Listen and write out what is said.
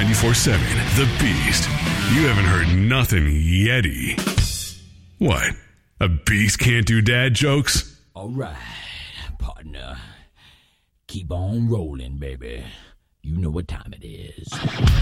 94.7 The Beast. You haven't heard nothing yeti. What? A beast can't do dad jokes? All right, partner. Keep on rolling, baby. You know what time it is.